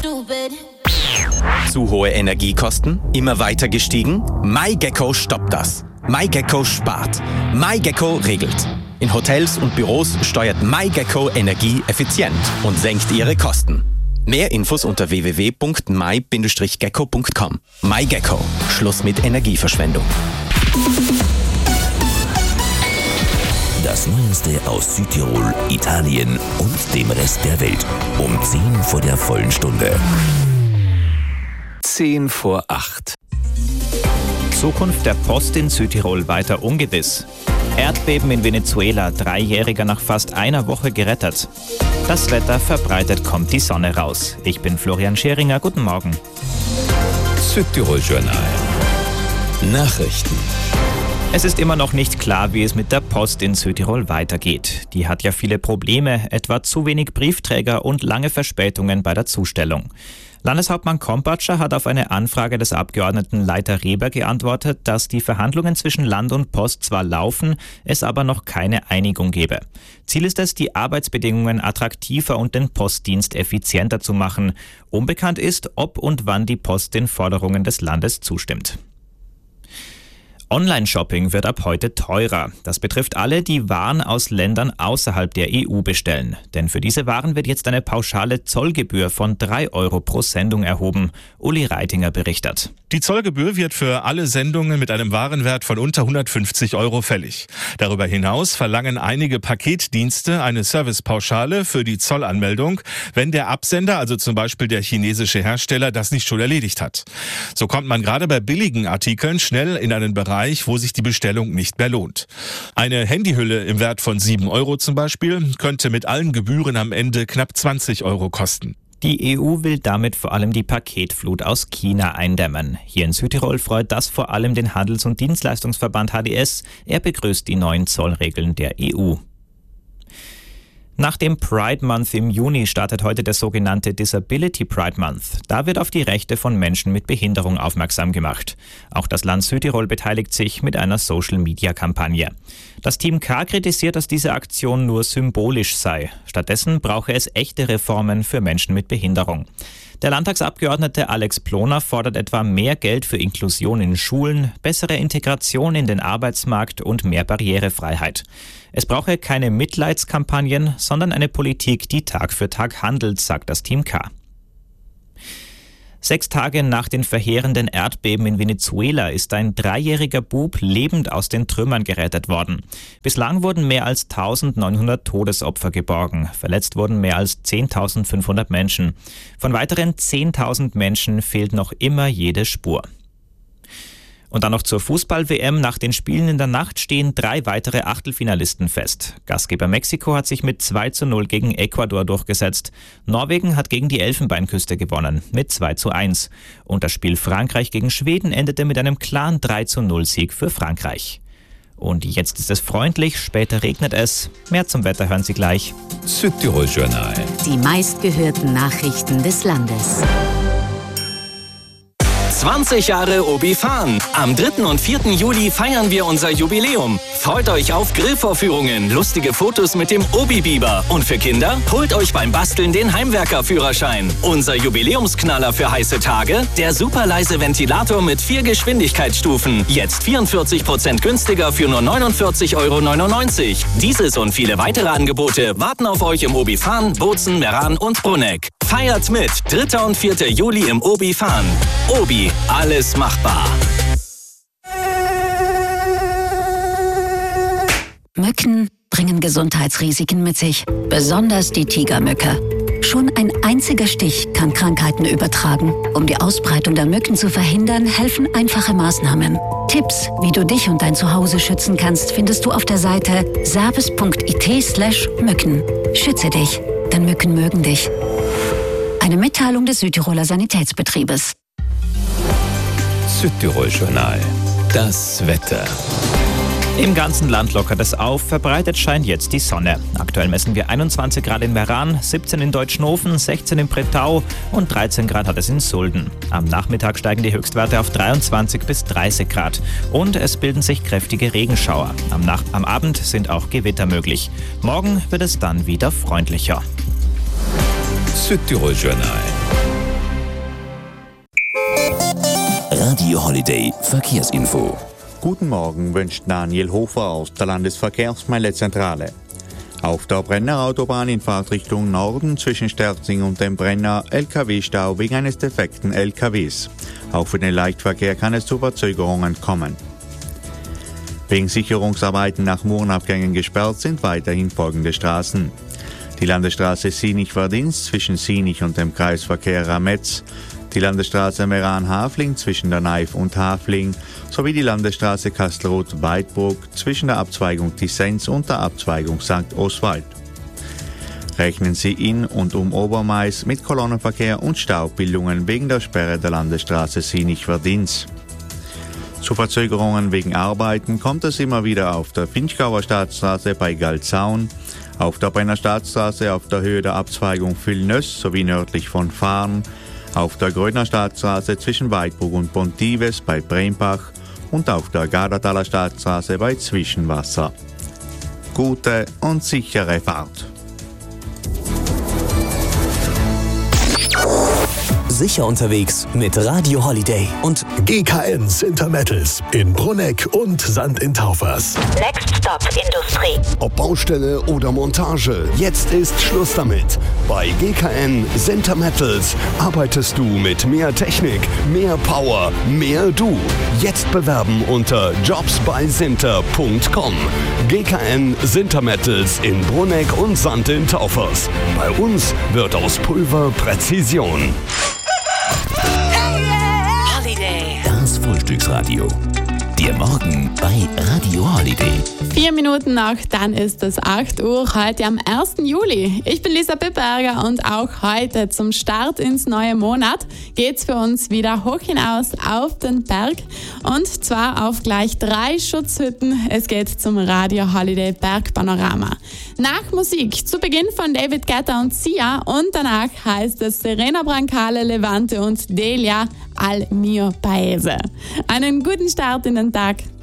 Zu hohe Energiekosten? Immer weiter gestiegen? MyGecko stoppt das. MyGecko spart. MyGecko regelt. In Hotels und Büros steuert MyGecko Energie effizient und senkt ihre Kosten. Mehr Infos unter www.my-gecko.com. MyGecko. Schluss mit Energieverschwendung. Das Neueste aus Südtirol, Italien und dem Rest der Welt. Um 10 vor der vollen Stunde. 10 vor 8. Zukunft der Post in Südtirol weiter ungewiss. Erdbeben in Venezuela, 3-Jähriger nach fast einer Woche gerettet. Das Wetter verbreitet, kommt die Sonne raus. Ich bin Florian Scheringer, guten Morgen. Südtirol Journal. Nachrichten. Es ist immer noch nicht klar, wie es mit der Post in Südtirol weitergeht. Die hat ja viele Probleme, etwa zu wenig Briefträger und lange Verspätungen bei der Zustellung. Landeshauptmann Kompatscher hat auf eine Anfrage des Abgeordneten Leiter Reber geantwortet, dass die Verhandlungen zwischen Land und Post zwar laufen, es aber noch keine Einigung gebe. Ziel ist es, die Arbeitsbedingungen attraktiver und den Postdienst effizienter zu machen. Unbekannt ist, ob und wann die Post den Forderungen des Landes zustimmt. Online-Shopping wird ab heute teurer. Das betrifft alle, die Waren aus Ländern außerhalb der EU bestellen. Denn für diese Waren wird jetzt eine pauschale Zollgebühr von 3 € pro Sendung erhoben. Uli Reitinger berichtet. Die Zollgebühr wird für alle Sendungen mit einem Warenwert von unter 150 € fällig. Darüber hinaus verlangen einige Paketdienste eine Servicepauschale für die Zollanmeldung, wenn der Absender, also zum Beispiel der chinesische Hersteller, das nicht schon erledigt hat. So kommt man gerade bei billigen Artikeln schnell in einen Bereich, wo sich die Bestellung nicht mehr lohnt. Eine Handyhülle im Wert von 7 € zum Beispiel könnte mit allen Gebühren am Ende knapp 20 € kosten. Die EU will damit vor allem die Paketflut aus China eindämmen. Hier in Südtirol freut das vor allem den Handels- und Dienstleistungsverband HDS. Er begrüßt die neuen Zollregeln der EU. Nach dem Pride Month im Juni startet heute der sogenannte Disability Pride Month. Da wird auf die Rechte von Menschen mit Behinderung aufmerksam gemacht. Auch das Land Südtirol beteiligt sich mit einer Social-Media-Kampagne. Das Team K kritisiert, dass diese Aktion nur symbolisch sei. Stattdessen brauche es echte Reformen für Menschen mit Behinderung. Der Landtagsabgeordnete Alex Ploner fordert etwa mehr Geld für Inklusion in Schulen, bessere Integration in den Arbeitsmarkt und mehr Barrierefreiheit. Es brauche keine Mitleidskampagnen, sondern eine Politik, die Tag für Tag handelt, sagt das Team K. 6 Tage nach den verheerenden Erdbeben in Venezuela ist ein 3-jähriger Bub lebend aus den Trümmern gerettet worden. Bislang wurden mehr als 1900 Todesopfer geborgen. Verletzt wurden mehr als 10.500 Menschen. Von weiteren 10.000 Menschen fehlt noch immer jede Spur. Und dann noch zur Fußball-WM. Nach den Spielen in der Nacht stehen 3 weitere Achtelfinalisten fest. Gastgeber Mexiko hat sich mit 2:0 gegen Ecuador durchgesetzt. Norwegen hat gegen die Elfenbeinküste gewonnen mit 2:1. Und das Spiel Frankreich gegen Schweden endete mit einem klaren 3:0-Sieg für Frankreich. Und jetzt ist es freundlich, später regnet es. Mehr zum Wetter hören Sie gleich. Südtirol Journal. Die meistgehörten Nachrichten des Landes. 20 Jahre Obi-Fan. Am 3. und 4. Juli feiern wir unser Jubiläum. Freut euch auf Grillvorführungen, lustige Fotos mit dem Obi-Biber. Und für Kinder, holt euch beim Basteln den Heimwerker-Führerschein. Unser Jubiläumsknaller für heiße Tage, der super leise Ventilator mit 4 Geschwindigkeitsstufen. Jetzt 44% günstiger für nur 49,99 €. Dieses und viele weitere Angebote warten auf euch im Obi-Fan, Bozen, Meran und Bruneck. Feiert mit 3. und 4. Juli im Obi-Fan. Obi, alles machbar. Mücken bringen Gesundheitsrisiken mit sich, besonders die Tigermücke. Schon ein einziger Stich kann Krankheiten übertragen. Um die Ausbreitung der Mücken zu verhindern, helfen einfache Maßnahmen. Tipps, wie du dich und dein Zuhause schützen kannst, findest du auf der Seite service.it/Mücken. Schütze dich, denn Mücken mögen dich. Eine Mitteilung des Südtiroler Sanitätsbetriebes. Südtirol Journal. Das Wetter. Im ganzen Land lockert es auf, verbreitet scheint jetzt die Sonne. Aktuell messen wir 21 Grad in Meran, 17 in Deutschnofen, 16 in Pretau und 13 Grad hat es in Sulden. Am Nachmittag steigen die Höchstwerte auf 23 bis 30 Grad und es bilden sich kräftige Regenschauer. Am Abend sind auch Gewitter möglich. Morgen wird es dann wieder freundlicher. Südtirol Journal. Radio Holiday Verkehrsinfo. Guten Morgen wünscht Daniel Hofer aus der Landesverkehrsmeldezentrale. Auf der Brenner Autobahn in Fahrtrichtung Norden zwischen Sterzing und dem Brenner LKW-Stau wegen eines defekten LKWs. Auch für den Leichtverkehr kann es zu Verzögerungen kommen. Wegen Sicherungsarbeiten nach Murenabgängen gesperrt sind weiterhin folgende Straßen. Die Landesstraße Sinich-Verdins zwischen Sinich und dem Kreisverkehr Rametz, die Landesstraße Meran-Hafling zwischen der Neif und Hafling sowie die Landesstraße Kastelruth-Weidbruck zwischen der Abzweigung Tissenz und der Abzweigung St. Oswald. Rechnen Sie in und um Obermais mit Kolonnenverkehr und Staubildungen wegen der Sperre der Landesstraße Sinich-Verdins. Zu Verzögerungen wegen Arbeiten kommt es immer wieder auf der Finchgauer Staatsstraße bei Galzaun, auf der Brenner Staatsstraße auf der Höhe der Abzweigung Villnöss sowie nördlich von Farn, auf der Grödner Staatsstraße zwischen Weidbruck und Pontives bei Brembach und auf der Gardertaler Staatsstraße bei Zwischenwasser. Gute und sichere Fahrt. Sicher unterwegs mit Radio Holiday und GKN Sintermettels in Brunegg und St. in Taufers. Next Stop Industrie. Ob Baustelle oder Montage, jetzt ist Schluss damit. Bei GKN Sintermettels arbeitest du mit mehr Technik, mehr Power, mehr du. Jetzt bewerben unter jobsbeisinter.com. GKN Sintermettels in Brunegg und St. in Taufers. Bei uns wird aus Pulver Präzision. Das Frühstücksradio. Der Morgen bei Radio Holiday. 4 Minuten nach, dann ist es 8 Uhr, heute am 1. Juli. Ich bin Lisa Pipperger und auch heute zum Start ins neue Monat geht's für uns wieder hoch hinaus auf den Berg und zwar auf gleich 3 Schutzhütten. Es geht zum Radio Holiday Bergpanorama. Nach Musik zu Beginn von David Guetta und Sia und danach heißt es Serena Brancale, Levante und Delia al mio paese. Einen guten Start in den Tag.